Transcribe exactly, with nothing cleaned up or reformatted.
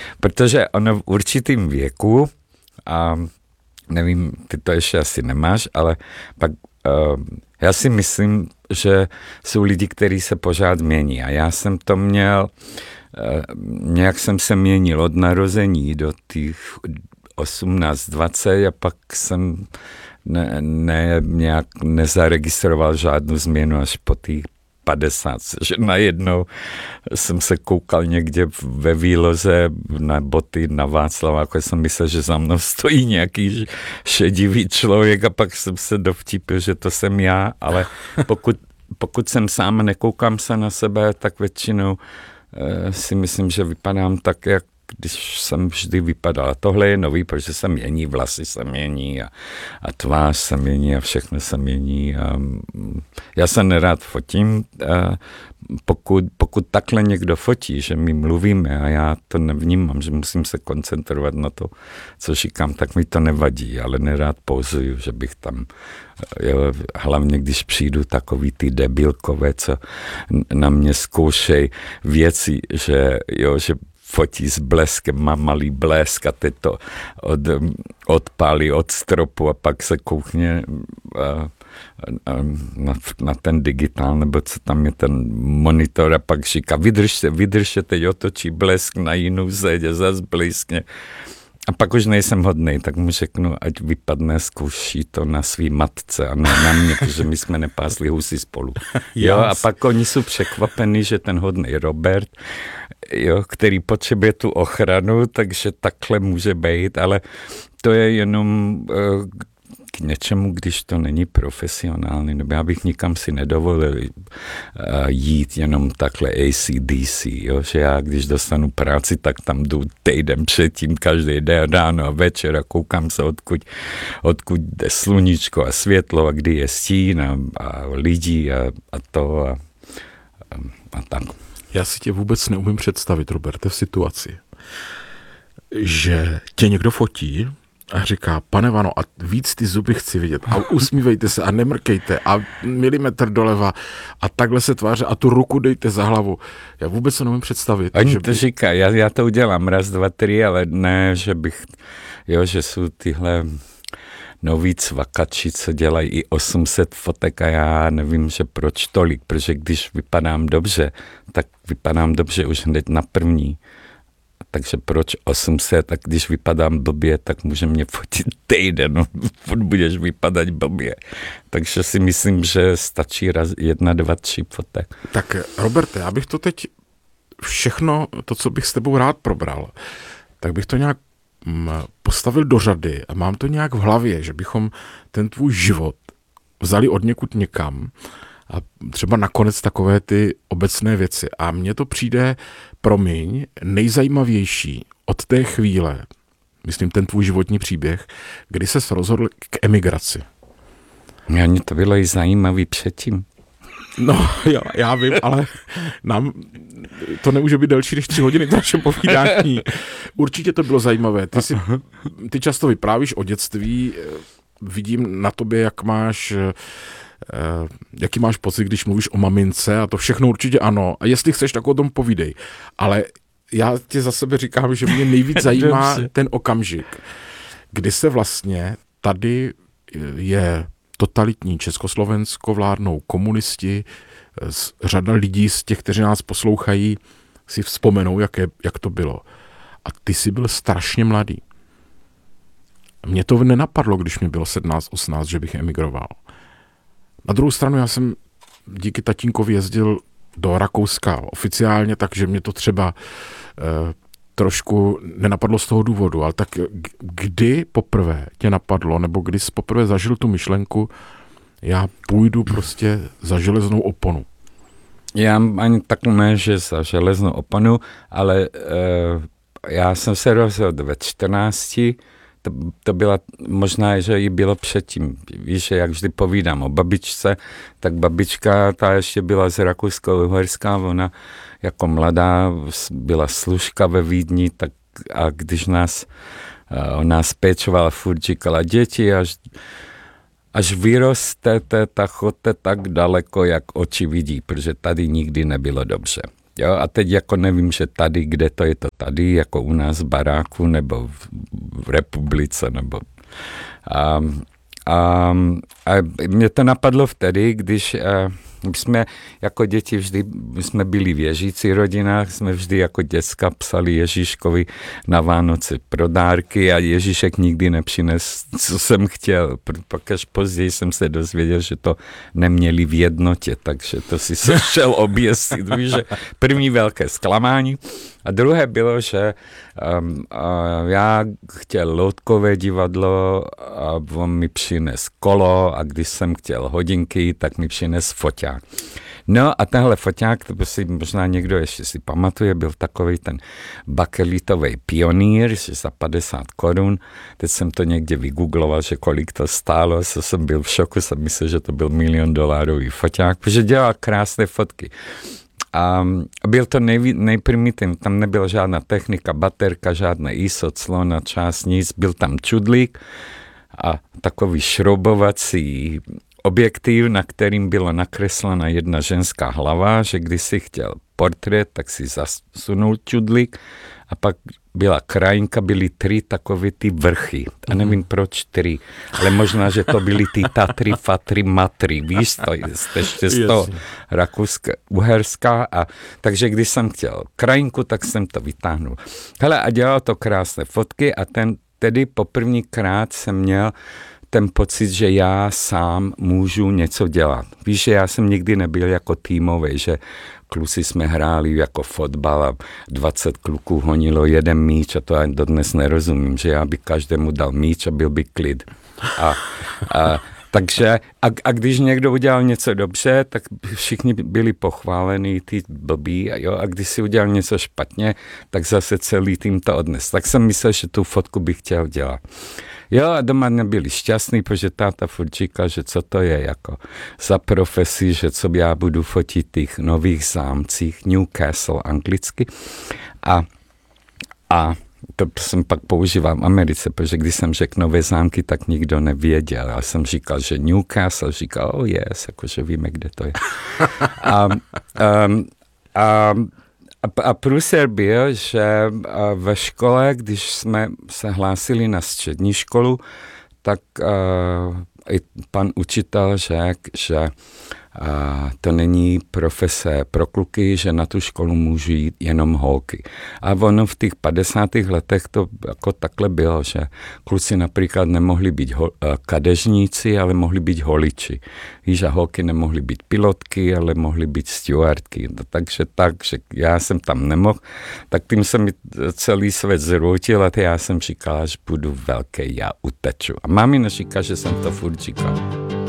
protože ono v určitým věku, a nevím, ty to ještě asi nemáš, ale pak uh, já si myslím, že jsou lidi, kteří se pořád mění. A já jsem to měl, uh, nějak jsem se měnil od narození do těch osmnáct dvacet a pak jsem ne, ne, nějak nezaregistroval žádnou změnu až po těch padesát, že najednou jsem se koukal někde ve výloze na boty na Václava, jako jsem myslel, že za mnou stojí nějaký šedivý člověk a pak jsem se dovtípil, že to jsem já, ale pokud, pokud jsem sám nekoukám se na sebe, tak většinou uh, si myslím, že vypadám tak, jak když jsem vždy vypadal. Tohle je nový, protože se mění, vlasy se mění a, a tvář se mění a všechno se mění. A já se nerád fotím. A pokud, pokud takhle někdo fotí, že my mluvíme a já to nevnímám, že musím se koncentrovat na to, co říkám, tak mi to nevadí, ale nerád pouzuju, že bych tam, jo, hlavně když přijdu takový ty debilkové, co na mě zkoušej věci, že jo, že fotí s bleskem, má malý blesk a teď to od, odpálí od stropu a pak se koukne a, a, na, na ten digitál, nebo co tam je ten monitor a pak říká, vydržte, vydržte, teď otočí blesk na jinou zeď a zas bleskne. A pak už nejsem hodnej, tak mu řeknu, ať vypadne, zkouší to na svý matce a ne na mě, protože my jsme nepásli husy spolu. Jo, a pak oni jsou překvapení, že ten hodnej Robert, jo, který potřebuje tu ochranu, takže takhle může být, ale to je jenom uh, k něčemu, když to není profesionální, nebo já bych nikam si nedovolil uh, jít jenom takhle A C D C, jo, že já když dostanu práci, tak tam jdu týden předtím, každý den ráno a večer a koukám se, odkud, odkud jde sluníčko a světlo a kdy je stín a, a lidi a, a to a, a, a tak. Já si tě vůbec neumím představit, Roberte, v situaci, že tě někdo fotí a říká, pane Vano, a víc ty zuby chci vidět a usmívejte se a nemrkejte a milimetr doleva a takhle se tváře a tu ruku dejte za hlavu. Já vůbec se neumím představit. Oni že to by... říkají, já, já to udělám raz, dva, tři, ale ne, že bych, jo, že jsou tyhle noví cvakači, co dělají i osm set fotek a já nevím, že proč tolik, protože když vypadám dobře, tak vypadám dobře už hned na první. Takže proč osm set, a když vypadám blbě, tak může mě fotit týden, no, budeš vypadat blbě. Takže si myslím, že stačí raz, jedna, dva, tři fotek. Tak Roberte, já bych to teď všechno, to, co bych s tebou rád probral, tak bych to nějak postavil do řady a mám to nějak v hlavě, že bychom ten tvůj život vzali od někud někam a třeba nakonec takové ty obecné věci. A mně to přijde, promiň, nejzajímavější od té chvíle, myslím ten tvůj životní příběh, kdy ses rozhodl k emigraci. Mně to bylo i zajímavý předtím. No, jo, já vím, ale nám to nemůže být delší než tři hodiny, to naše povídání. Určitě to bylo zajímavé. Ty, si, ty často vyprávíš o dětství, vidím na tobě, jak máš, jaký máš pocit, když mluvíš o mamince a to všechno určitě ano. A jestli chceš, tak o tom povídej. Ale já ti za sebe říkám, že mě nejvíc zajímá ten okamžik, kdy se vlastně tady je totalitní Československo, vládnou komunisti, řada lidí z těch, kteří nás poslouchají, si vzpomenou, jak, je, jak to bylo. A ty jsi byl strašně mladý. Mně to nenapadlo, když mi bylo sedmnáct osmnáct, že bych emigroval. Na druhou stranu já jsem díky tatínkovi jezdil do Rakouska oficiálně, takže mě to třeba eh, trošku nenapadlo z toho důvodu, ale tak kdy poprvé tě napadlo, nebo kdy jsi poprvé zažil tu myšlenku, já půjdu prostě za železnou oponu? Já ani tak ne, že za železnou oponu, ale uh, já jsem se rozhodl ve čtrnácti, to, to byla možná, že i bylo předtím. Víš, že jak vždy povídám o babičce, tak babička, ta ještě byla z Rakouska-Uherska, ona jako mladá byla služka ve Vídni, tak a když nás, uh, nás péčovala, furt říkala, děti, až, až vyrostete, tak chodte tak daleko, jak oči vidí, protože tady nikdy nebylo dobře. Jo, a teď jako nevím, že tady, kde to je to tady, jako u nás v baráku, nebo v, v republice, nebo... Um, A, a mě to napadlo vtedy, když uh, jsme jako děti vždy, jsme byli v Ježíci rodinách, jsme vždy jako děcka psali Ježíškovi na Vánoce pro dárky a Ježíšek nikdy nepřines, co jsem chtěl. Pak až později jsem se dozvěděl, že to neměli v jednotě, takže to si se šel oběsit. Víš, že první velké zklamání. A druhé bylo, že um, uh, já chtěl loutkové divadlo a on mi přines kolo a když jsem chtěl hodinky, tak mi přines foťák. No a tenhle foťák, to by si možná někdo ještě si pamatuje, byl takový ten bakelitový pionýr, že za padesát korun. Teď jsem to někde vygoogloval, že kolik to stálo, co jsem byl v šoku, jsem myslel, že to byl milion dolárový foťák, protože dělal krásné fotky. A byl to nej, nejprimitivní, tam nebyla žádná technika, baterka, žádné í es ó, clona, čas, nic, byl tam čudlík a takový šroubovací objektiv, na kterým byla nakreslena jedna ženská hlava, že když si chtěl portrét, tak si zasunul čudlík a pak byla krajinka, byly tři takové ty vrchy. A nevím proč tři, ale možná, že to byly ty Tatry, Fatry, Matry, víš, to je ještě z toho Rakouska, Uherská. A takže když jsem chtěl krajinku, tak jsem to vytáhnul. Hele, a dělal to krásné fotky a ten, tedy poprvníkrát jsem měl ten pocit, že já sám můžu něco dělat. Víš, že já jsem nikdy nebyl jako týmový, že kluci jsme hráli jako fotbal a dvacet kluků honilo jeden míč a to já dodnes nerozumím, že já bych každému dal míč a byl by klid. A, a, takže a, a když někdo udělal něco dobře, tak všichni byli pochválení, ty blbí, a, jo, a když si udělal něco špatně, tak zase celý tým to odnes. Tak jsem myslel, že tu fotku bych chtěl dělat. Jo, a doma nebyli šťastní, protože táta furt říkal, že co to je jako za profesi, že co já budu fotit těch nových zámcích, Newcastle anglicky. A, a to jsem pak používal v Americe, protože když jsem řekl nové zámky, tak nikdo nevěděl. Já jsem říkal, že Newcastle, říkal, oh yes, jakože víme, kde to je. a, um, a A průser byl, že ve škole, když jsme se hlásili na střední školu, tak uh, i pan učitel řekl, že uh, to není profese pro kluky, že na tu školu můžu jít jenom holky. A ono v těch padesátých letech to jako takhle bylo, že kluci například nemohli být ho, uh, kadežníci, ale mohli být holiči. Víš, a holky nemohly být pilotky, ale mohly být stewardky. No, takže tak, že já jsem tam nemohl, tak tím se mi celý svět zroutil a já jsem říkal, že budu velký, já uteču. A mámina říká, že jsem to furt říkal.